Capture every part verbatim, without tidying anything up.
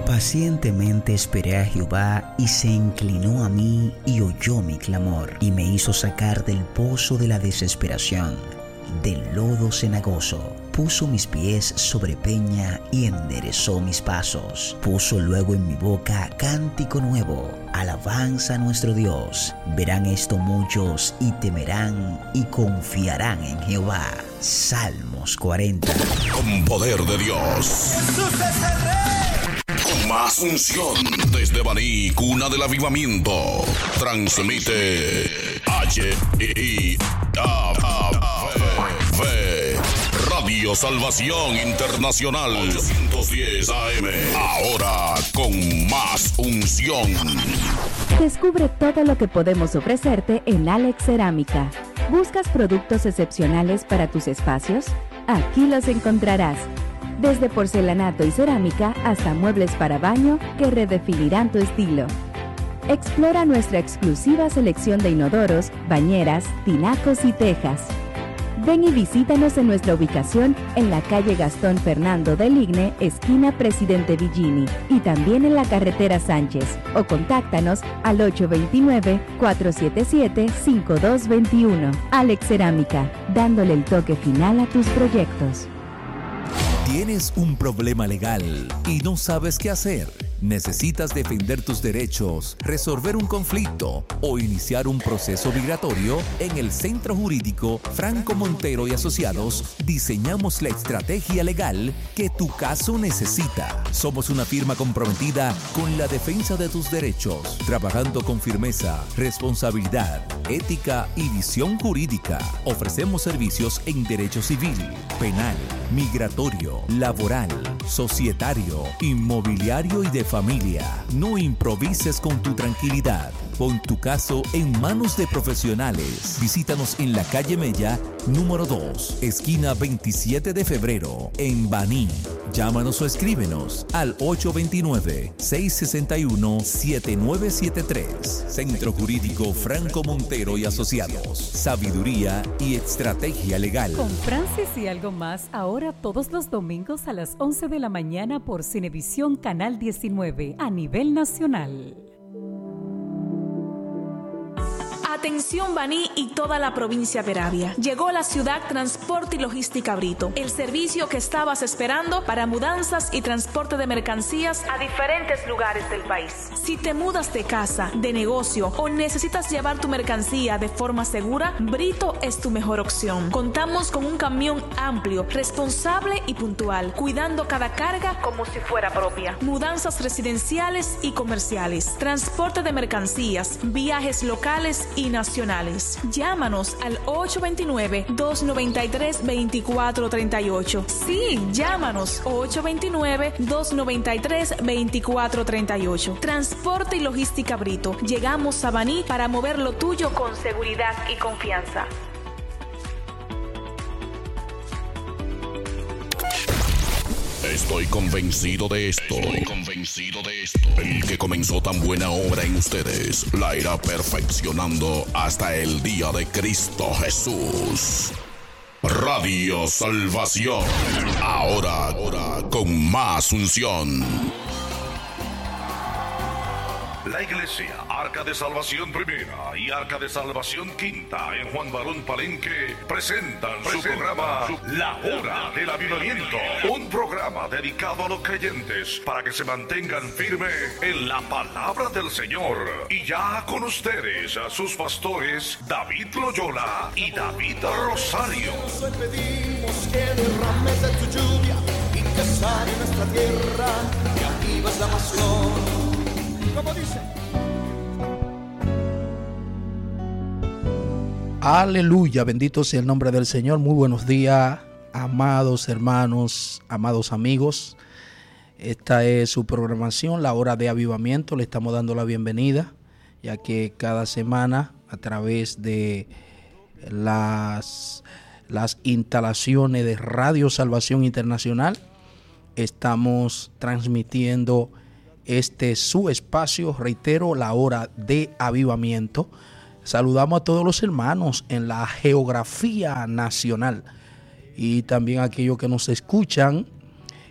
Pacientemente esperé a Jehová y se inclinó a mí y oyó mi clamor y me hizo sacar del pozo de la desesperación, del lodo cenagoso. Puso mis pies sobre peña y enderezó mis pasos. Puso luego en mi boca cántico nuevo, alabanza a nuestro Dios. Verán esto muchos y temerán y confiarán en Jehová. Salmos cuarenta. Con poder de Dios. Jesús es el Rey. Con más unción desde Baní, cuna del avivamiento. Transmite H I A V Radio Salvación Internacional ochocientos diez A M. Ahora con más unción. Descubre todo lo que podemos ofrecerte en Alex Cerámica. ¿Buscas productos excepcionales para tus espacios? Aquí los encontrarás. Desde porcelanato y cerámica hasta muebles para baño que redefinirán tu estilo. Explora nuestra exclusiva selección de inodoros, bañeras, tinacos y tejas. Ven y visítanos en nuestra ubicación en la calle Gastón Fernando del Igne, esquina Presidente Villini, y también en la carretera Sánchez, o contáctanos al ocho dos nueve, cuatro siete siete, cinco dos dos uno. Alex Cerámica, dándole el toque final a tus proyectos. ¿Tienes un problema legal y no sabes qué hacer? ¿Necesitas defender tus derechos, resolver un conflicto o iniciar un proceso migratorio? En el Centro Jurídico Franco Montero y Asociados diseñamos la estrategia legal que tu caso necesita. Somos una firma comprometida con la defensa de tus derechos, trabajando con firmeza, responsabilidad, ética y visión jurídica. Ofrecemos servicios en derecho civil, penal, migratorio, laboral, societario, inmobiliario y de familia. No improvises con tu tranquilidad. Pon tu caso en manos de profesionales. Visítanos en la calle Mella, número dos, esquina veintisiete de febrero, en Baní. Llámanos o escríbenos al ocho dos nueve, seis seis uno, siete nueve siete tres. Centro Jurídico Franco Montero y Asociados. Sabiduría y estrategia legal. Con Francis y algo más, ahora todos los domingos a las once de la mañana por Cinevisión Canal diecinueve a nivel nacional. Atención Baní y toda la provincia de Peravia. Llegó la ciudad Transporte y Logística Brito, el servicio que estabas esperando para mudanzas y transporte de mercancías a diferentes lugares del país. Si te mudas de casa, de negocio o necesitas llevar tu mercancía de forma segura, Brito es tu mejor opción. Contamos con un camión amplio, responsable y puntual, cuidando cada carga como si fuera propia. Mudanzas residenciales y comerciales, transporte de mercancías, viajes locales y nacionales. Llámanos al ocho dos nueve, dos nueve tres, dos cuatro tres ocho. Sí, llámanos ocho dos nueve, dos nueve tres, dos cuatro tres ocho. Transporte y Logística Brito. Llegamos a Baní para mover lo tuyo con seguridad y confianza. Estoy convencido de esto. Estoy convencido de esto. El que comenzó tan buena obra en ustedes la irá perfeccionando hasta el día de Cristo Jesús. Radio Salvación. Ahora, ahora con más unción. La Iglesia Arca de Salvación Primera y Arca de Salvación Quinta en Juan Barón Palenque presentan su programa La Hora del Avivamiento, un programa dedicado a los creyentes para que se mantengan firmes en la palabra del Señor. Y ya con ustedes a sus pastores David Loyola y David Rosario. Hoy pedimos que derrames de tu lluvia y que sane nuestra tierra y avivas la pasión. ¿Cómo dice? Aleluya, bendito sea el nombre del Señor. Muy buenos días, amados hermanos, amados amigos. Esta es su programación, La Hora de Avivamiento. Le estamos dando la bienvenida, ya que cada semana a través de las, las instalaciones de Radio Salvación Internacional estamos transmitiendo este su espacio, reitero, La Hora de Avivamiento. Saludamos a todos los hermanos en la geografía nacional y también a aquellos que nos escuchan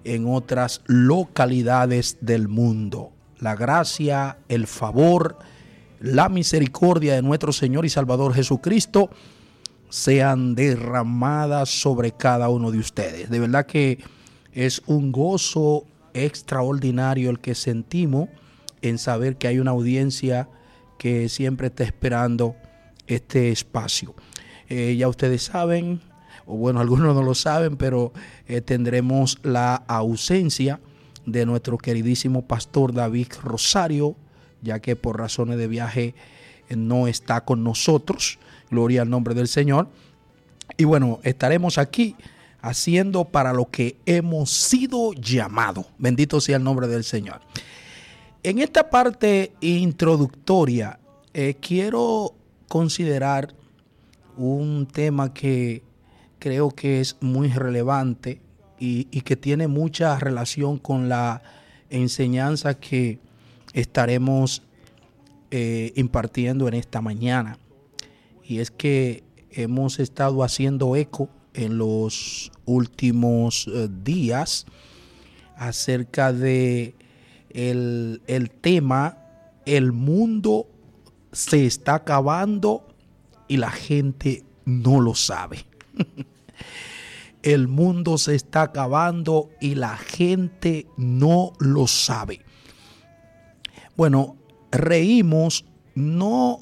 en otras localidades del mundo. La gracia, el favor, la misericordia de nuestro Señor y Salvador Jesucristo sean derramadas sobre cada uno de ustedes. De verdad que es un gozo extraordinario el que sentimos en saber que hay una audiencia que siempre está esperando este espacio. Eh, ya ustedes saben, o bueno, algunos no lo saben, pero eh, tendremos la ausencia de nuestro queridísimo pastor David Rosario, ya que por razones de viaje eh, no está con nosotros. Gloria al nombre del Señor. Y bueno, estaremos aquí haciendo para lo que hemos sido llamados. Bendito sea el nombre del Señor. En esta parte introductoria, eh, quiero considerar un tema que creo que es muy relevante y, y que tiene mucha relación con la enseñanza que estaremos eh, impartiendo en esta mañana. Y es que hemos estado haciendo eco en los últimos eh, días acerca de el, el tema el mundo se está acabando y la gente no lo sabe. El mundo se está acabando y la gente no lo sabe. Bueno, reímos no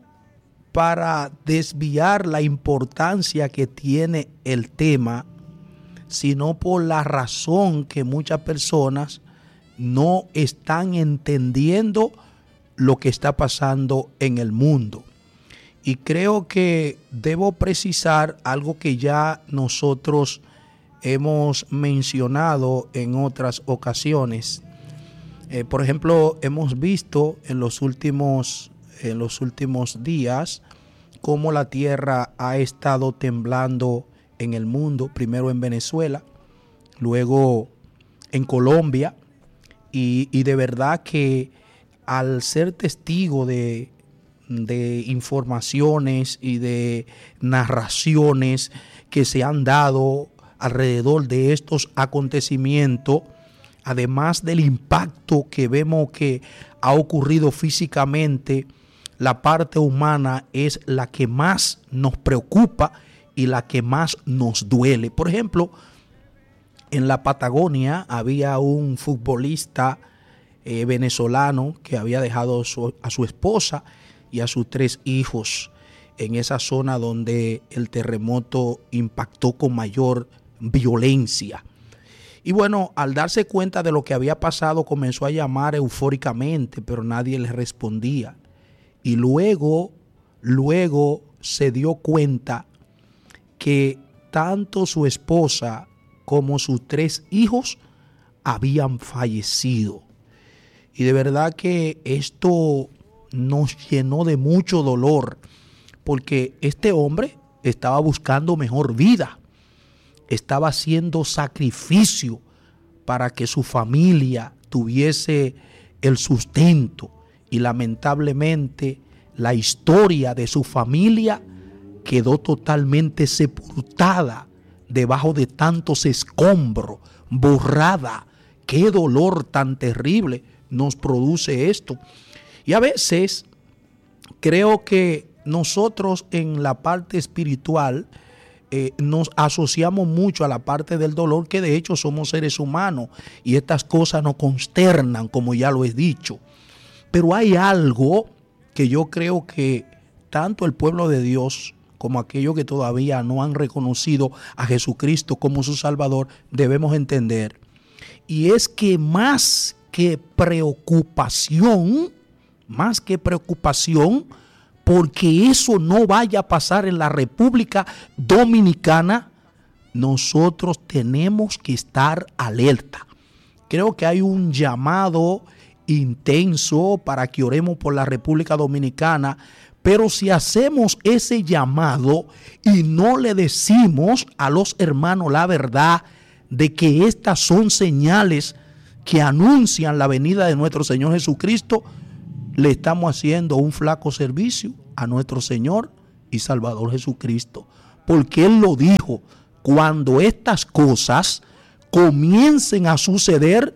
para desviar la importancia que tiene el tema, sino por la razón que muchas personas no están entendiendo lo que está pasando en el mundo. Y creo que debo precisar algo que ya nosotros hemos mencionado en otras ocasiones. Eh, por ejemplo, hemos visto en los últimos en los últimos días cómo la tierra ha estado temblando en el mundo, primero en Venezuela, luego en Colombia, y, y de verdad que al ser testigo de, de informaciones y de narraciones que se han dado alrededor de estos acontecimientos, además del impacto que vemos que ha ocurrido físicamente, la parte humana es la que más nos preocupa y la que más nos duele. Por ejemplo, en la Patagonia había un futbolista eh, venezolano que había dejado su, a su esposa y a sus tres hijos en esa zona donde el terremoto impactó con mayor violencia. Y bueno, al darse cuenta de lo que había pasado, comenzó a llamar eufóricamente, pero nadie le respondía. Y luego, luego se dio cuenta que tanto su esposa como sus tres hijos habían fallecido. Y de verdad que esto nos llenó de mucho dolor, porque este hombre estaba buscando mejor vida, estaba haciendo sacrificio para que su familia tuviese el sustento. Y lamentablemente la historia de su familia quedó totalmente sepultada debajo de tantos escombros, borrada. Qué dolor tan terrible nos produce esto. Y a veces creo que nosotros en la parte espiritual eh, nos asociamos mucho a la parte del dolor, que de hecho somos seres humanos y estas cosas nos consternan, como ya lo he dicho. Pero hay algo que yo creo que tanto el pueblo de Dios como aquellos que todavía no han reconocido a Jesucristo como su Salvador debemos entender. Y es que más que preocupación, más que preocupación, porque eso no vaya a pasar en la República Dominicana, nosotros tenemos que estar alerta. Creo que hay un llamado intenso para que oremos por la República Dominicana, pero si hacemos ese llamado y no le decimos a los hermanos la verdad de que estas son señales que anuncian la venida de nuestro Señor Jesucristo, le estamos haciendo un flaco servicio a nuestro Señor y Salvador Jesucristo, porque Él lo dijo: cuando estas cosas comiencen a suceder,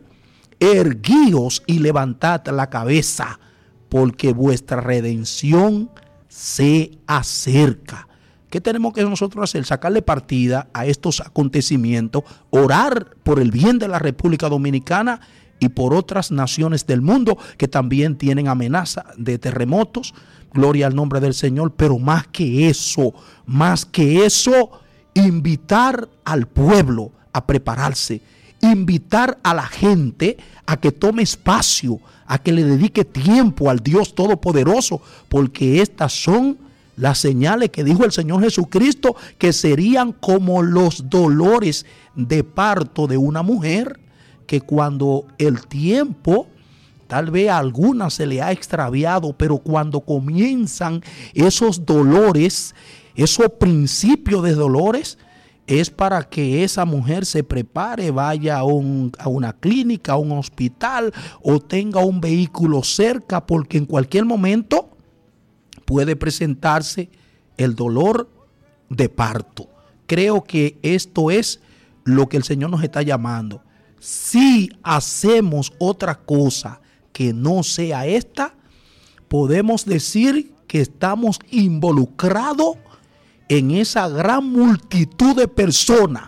erguíos y levantad la cabeza, porque vuestra redención se acerca. ¿Qué tenemos que nosotros hacer? Sacarle partida a estos acontecimientos, orar por el bien de la República Dominicana y por otras naciones del mundo que también tienen amenaza de terremotos. Gloria al nombre del Señor. Pero más que eso, más que eso, invitar al pueblo a prepararse, invitar a la gente a que tome espacio, a que le dedique tiempo al Dios Todopoderoso, porque estas son las señales que dijo el Señor Jesucristo, que serían como los dolores de parto de una mujer, que cuando el tiempo, tal vez a alguna se le ha extraviado, pero cuando comienzan esos dolores, esos principios de dolores, es para que esa mujer se prepare, vaya a, un, a una clínica, a un hospital o tenga un vehículo cerca, porque en cualquier momento puede presentarse el dolor de parto. Creo que esto es lo que el Señor nos está llamando. Si hacemos otra cosa que no sea esta, podemos decir que estamos involucrados en esa gran multitud de personas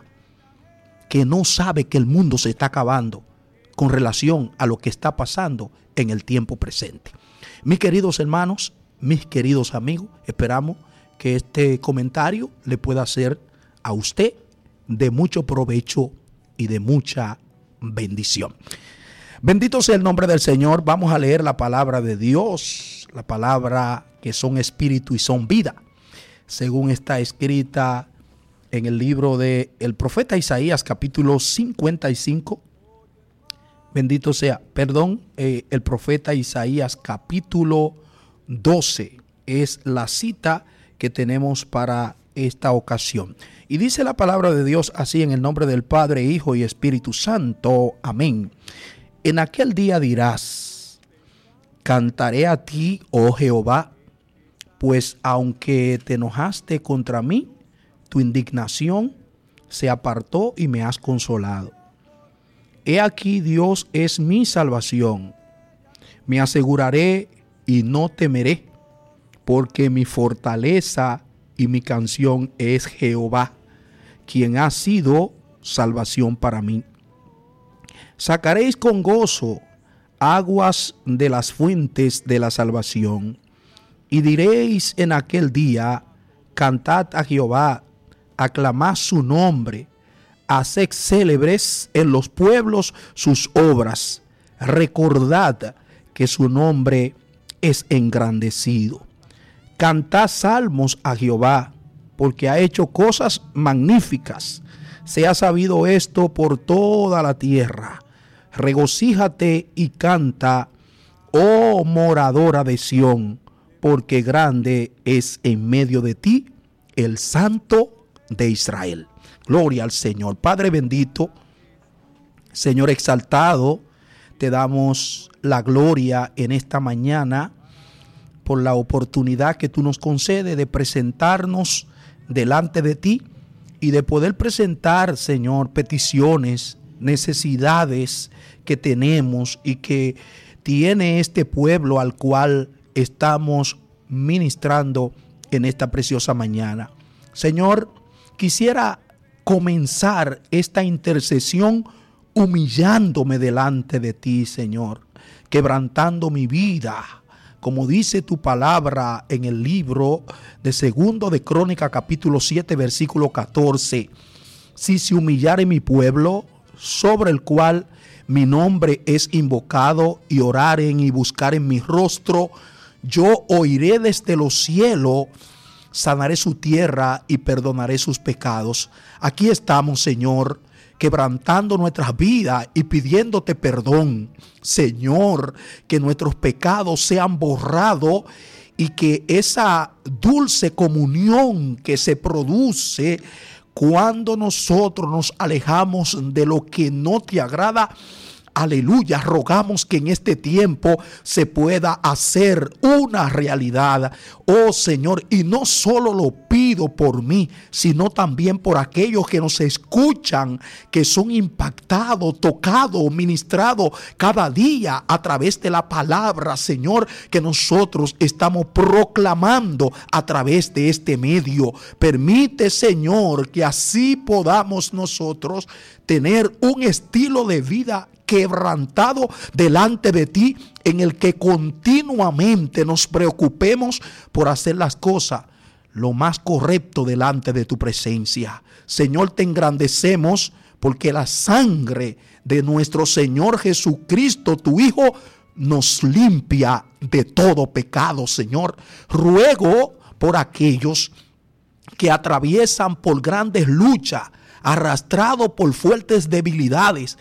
que no sabe que el mundo se está acabando con relación a lo que está pasando en el tiempo presente. Mis queridos hermanos, mis queridos amigos, esperamos que este comentario le pueda ser a usted de mucho provecho y de mucha bendición. Bendito sea el nombre del Señor. Vamos a leer la palabra de Dios, la palabra que son espíritu y son vida, según está escrita en el libro de el profeta Isaías, capítulo cincuenta y cinco. Bendito sea, perdón, eh, el profeta Isaías, capítulo doce, es la cita que tenemos para esta ocasión. Y dice la palabra de Dios así, en el nombre del Padre, Hijo y Espíritu Santo. Amén. En aquel día dirás: cantaré a ti, oh Jehová, pues aunque te enojaste contra mí, tu indignación se apartó y me has consolado. He aquí, Dios es mi salvación. Me aseguraré y no temeré, porque mi fortaleza y mi canción es Jehová, quien ha sido salvación para mí. Sacaréis con gozo aguas de las fuentes de la salvación, y diréis en aquel día: cantad a Jehová, aclamad su nombre, haced célebres en los pueblos sus obras, recordad que su nombre es engrandecido. Cantad salmos a Jehová, porque ha hecho cosas magníficas. Se ha sabido esto por toda la tierra. Regocíjate y canta, oh moradora de Sión, porque grande es en medio de ti el Santo de Israel. Gloria al Señor. Padre bendito, Señor exaltado, te damos la gloria en esta mañana por la oportunidad que tú nos concedes de presentarnos delante de ti y de poder presentar, Señor, peticiones, necesidades que tenemos y que tiene este pueblo al cual estamos ministrando en esta preciosa mañana. Señor, quisiera comenzar esta intercesión humillándome delante de ti, Señor, quebrantando mi vida, como dice tu palabra en el libro de Segundo de Crónica, capítulo siete, versículo catorce. Si se humillare mi pueblo, sobre el cual mi nombre es invocado, y oraren y buscaren mi rostro, yo oiré desde los cielos, sanaré su tierra y perdonaré sus pecados. Aquí estamos, Señor, quebrantando nuestras vidas y pidiéndote perdón, Señor, que nuestros pecados sean borrados y que esa dulce comunión que se produce cuando nosotros nos alejamos de lo que no te agrada, aleluya, rogamos que en este tiempo se pueda hacer una realidad, oh Señor, y no solo lo pido por mí, sino también por aquellos que nos escuchan, que son impactados, tocados, ministrados cada día a través de la palabra, Señor, que nosotros estamos proclamando a través de este medio. Permite, Señor, que así podamos nosotros tener un estilo de vida quebrantado delante de ti, en el que continuamente nos preocupemos por hacer las cosas lo más correcto delante de tu presencia. Señor, te engrandecemos porque la sangre de nuestro Señor Jesucristo, tu Hijo, nos limpia de todo pecado, Señor. Ruego por aquellos que atraviesan por grandes luchas, arrastrados por fuertes debilidades,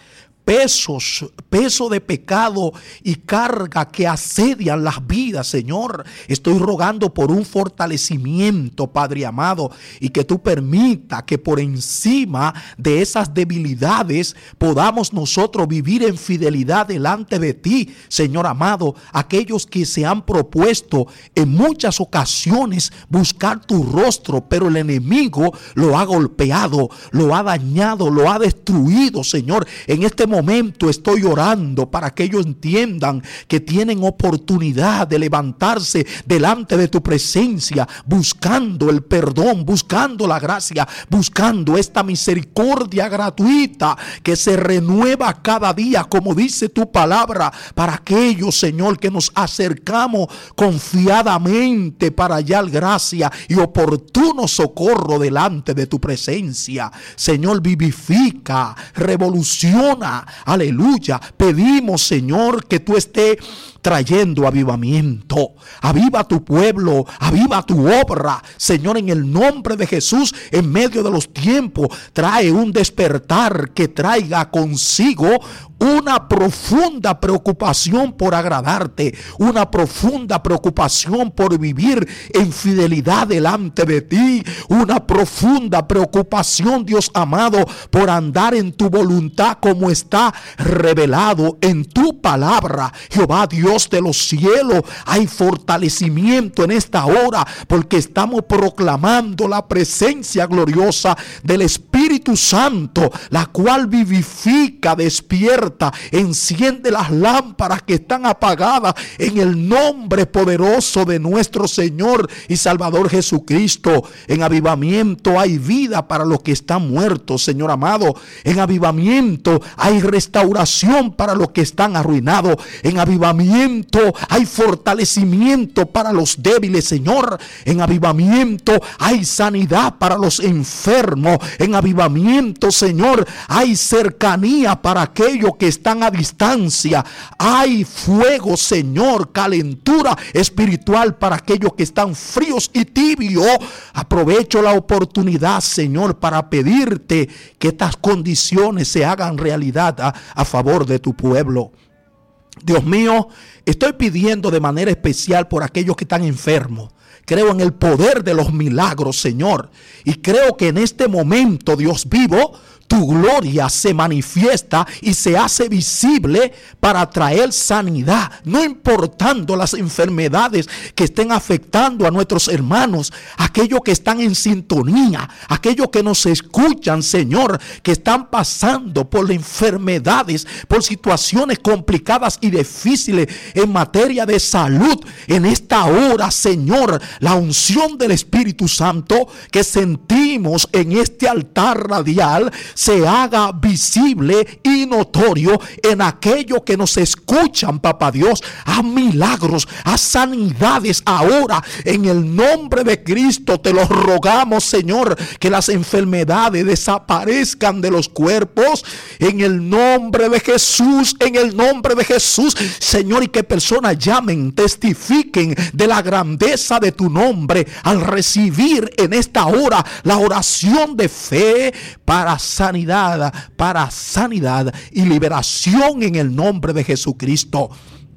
pesos, peso de pecado y carga que asedian las vidas, Señor. Estoy rogando por un fortalecimiento, Padre amado, y que tú permita que por encima de esas debilidades podamos nosotros vivir en fidelidad delante de ti, Señor amado. Aquellos que se han propuesto en muchas ocasiones buscar tu rostro, pero el enemigo lo ha golpeado, lo ha dañado, lo ha destruido, Señor. En este momento momento estoy orando para que ellos entiendan que tienen oportunidad de levantarse delante de tu presencia, buscando el perdón, buscando la gracia, buscando esta misericordia gratuita que se renueva cada día, como dice tu palabra, para aquellos, Señor, que nos acercamos confiadamente para hallar gracia y oportuno socorro delante de tu presencia. Señor, vivifica, revoluciona. Aleluya. Pedimos, Señor, que tú estés trayendo avivamiento. Aviva tu pueblo, aviva tu obra, Señor, en el nombre de Jesús. En medio de los tiempos, trae un despertar que traiga consigo una profunda preocupación por agradarte, una profunda preocupación por vivir en fidelidad delante de ti, una profunda preocupación, Dios amado, por andar en tu voluntad como está revelado en tu palabra. Jehová Dios de los cielos, hay fortalecimiento en esta hora porque estamos proclamando la presencia gloriosa del Espíritu Santo, la cual vivifica, despierta, enciende las lámparas que están apagadas en el nombre poderoso de nuestro Señor y Salvador Jesucristo. En avivamiento hay vida para los que están muertos, Señor amado. En avivamiento hay restauración para los que están arruinados. En avivamiento hay fortalecimiento para los débiles, Señor. En avivamiento hay sanidad para los enfermos. En avivamiento, Señor, hay cercanía para aquellos que están a distancia. Hay fuego, Señor, calentura espiritual para aquellos que están fríos y tibios. Aprovecho la oportunidad, Señor, para pedirte que estas condiciones se hagan realidad a, a favor de tu pueblo. Dios mío, estoy pidiendo de manera especial por aquellos que están enfermos. Creo en el poder de los milagros, Señor, y creo que en este momento, Dios vivo, tu gloria se manifiesta y se hace visible para traer sanidad, no importando las enfermedades que estén afectando a nuestros hermanos, aquellos que están en sintonía, aquellos que nos escuchan, Señor, que están pasando por enfermedades, por situaciones complicadas y difíciles en materia de salud. En esta hora, Señor, la unción del Espíritu Santo que sentimos en este altar radial se haga visible y notorio en aquellos que nos escuchan, papá Dios. Haz milagros, haz sanidades ahora en el nombre de Cristo. Te lo rogamos, Señor, que las enfermedades desaparezcan de los cuerpos en el nombre de Jesús, en el nombre de Jesús, Señor, y que personas llamen, testifiquen de la grandeza de tu nombre al recibir en esta hora la oración de fe para sanidad, para sanidad y liberación en el nombre de Jesucristo.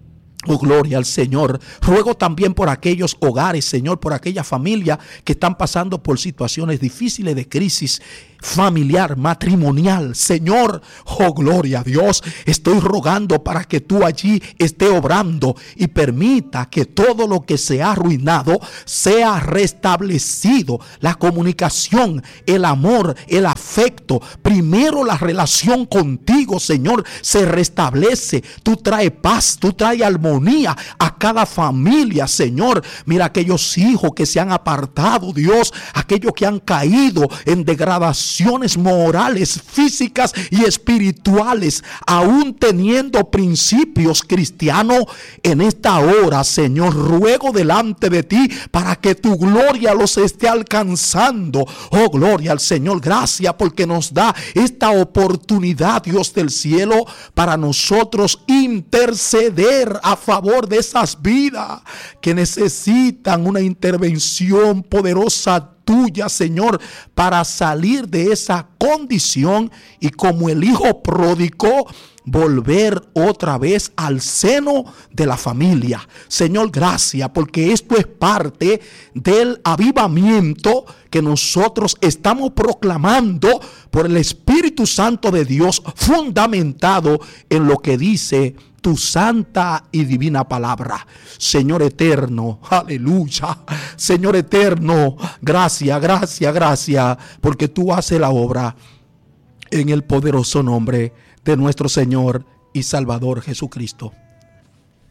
Oh, gloria al Señor. Ruego también por aquellos hogares, Señor, por aquella familia que están pasando por situaciones difíciles de crisis familiar, matrimonial. Señor, oh gloria a Dios, estoy rogando para que tú allí estés obrando y permita que todo lo que se ha arruinado sea restablecido. La comunicación, el amor, el afecto, primero la relación contigo, Señor, se restablece. Tú traes paz, tú traes armonía a cada familia, Señor. Mira aquellos hijos que se han apartado, Dios, aquellos que han caído en degradación morales, físicas y espirituales, aún teniendo principios cristianos. En esta hora, Señor, ruego delante de ti para que tu gloria los esté alcanzando. Oh, gloria al Señor. Gracias porque nos da esta oportunidad, Dios del cielo, para nosotros interceder a favor de esas vidas que necesitan una intervención poderosa tuya, Señor, para salir de esa condición y, como el hijo pródigo, volver otra vez al seno de la familia. Señor, gracias porque esto es parte del avivamiento que nosotros estamos proclamando por el Espíritu Santo de Dios, fundamentado en lo que dice tu santa y divina palabra. Señor eterno, aleluya. Señor eterno, gracias, gracias, gracias, porque tú haces la obra en el poderoso nombre de nuestro Señor y Salvador Jesucristo.